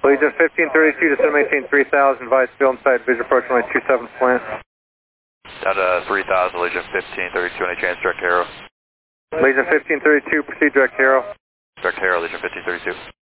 Legion 1532 to 718 3000, Vice field inside, visual approach runway 27 slant. Down to 3000, Legion 1532, any chance direct arrow? Legion 1532, proceed direct arrow. Direct arrow, Legion 1532.